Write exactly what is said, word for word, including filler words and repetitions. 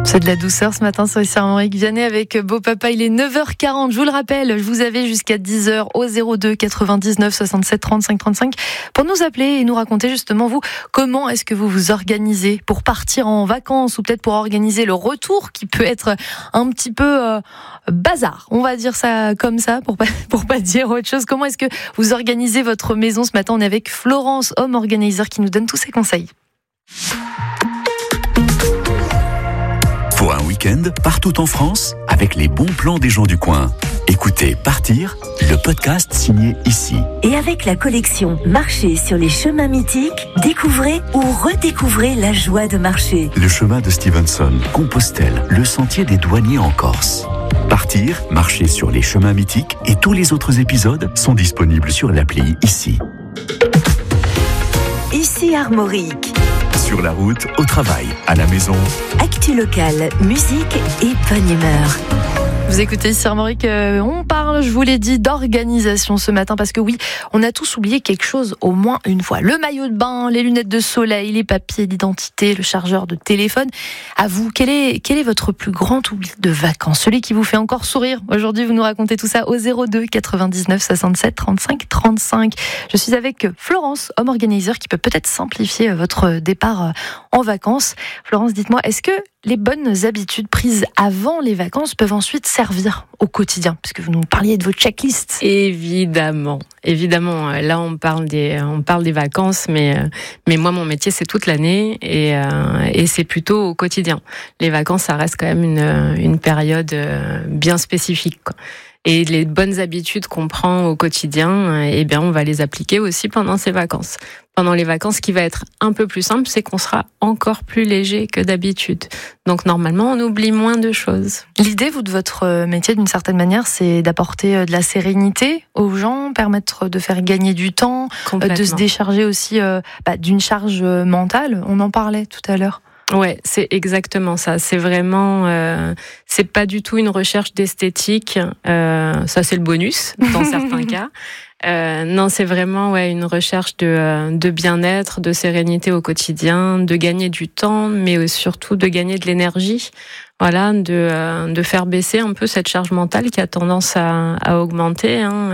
C'est de la douceur ce matin sur Armorique. Vianney avec Beau Papa, il est neuf heures quarante. Je vous le rappelle, je vous avais jusqu'à dix heures au zéro deux quatre-vingt-dix-neuf soixante-sept trente-cinq trente-cinq pour nous appeler et nous raconter justement vous, comment est-ce que vous vous organisez pour partir en vacances ou peut-être pour organiser le retour qui peut être un petit peu euh, bazar. On va dire ça comme ça pour pas, pour pas dire autre chose. Comment est-ce que vous organisez votre maison ce matin? On est avec Florence, home organizer, qui nous donne tous ses conseils. Pour un week-end, partout en France, avec les bons plans des gens du coin. Écoutez Partir, le podcast signé Ici. Et avec la collection Marcher sur les chemins mythiques, découvrez ou redécouvrez la joie de marcher. Le chemin de Stevenson, Compostelle, le sentier des douaniers en Corse. Partir, marcher sur les chemins mythiques et tous les autres épisodes sont disponibles sur l'appli Ici. Ici Armorique. Sur la route, au travail, à la maison. Actu locale, musique et bonne humeur. Vous écoutez ici Armorique, euh, on parle, je vous l'ai dit, d'organisation ce matin parce que oui, on a tous oublié quelque chose au moins une fois. Le maillot de bain, les lunettes de soleil, les papiers d'identité, le chargeur de téléphone. À vous, quel est, quel est votre plus grand oubli de vacances? Celui qui vous fait encore sourire? Aujourd'hui, vous nous racontez tout ça au zéro deux quatre-vingt-dix-neuf soixante-sept trente-cinq trente-cinq. Je suis avec Florence, home organizer, qui peut peut-être simplifier votre départ en vacances. Florence, dites-moi, est-ce que les bonnes habitudes prises avant les vacances peuvent ensuite servir au quotidien, puisque vous nous parliez de vos checklists? Évidemment, évidemment. Là, on parle des, on parle des vacances, mais mais moi, mon métier, c'est toute l'année et euh, et c'est plutôt au quotidien. Les vacances, ça reste quand même une une période bien spécifique, quoi. Et les bonnes habitudes qu'on prend au quotidien, eh bien, on va les appliquer aussi pendant ces vacances. Pendant les vacances, ce qui va être un peu plus simple, c'est qu'on sera encore plus léger que d'habitude. Donc, normalement, on oublie moins de choses. L'idée, vous, de votre métier, d'une certaine manière, c'est d'apporter de la sérénité aux gens, permettre de faire gagner du temps, de se décharger aussi euh, bah, d'une charge mentale. On en parlait tout à l'heure. Ouais, c'est exactement ça. C'est vraiment, euh, c'est pas du tout une recherche d'esthétique. Euh, ça, c'est le bonus dans certains cas. Euh, non, c'est vraiment ouais une recherche de de bien-être, de sérénité au quotidien, de gagner du temps, mais surtout de gagner de l'énergie. Voilà, de euh, de faire baisser un peu cette charge mentale qui a tendance à, à augmenter. Hein.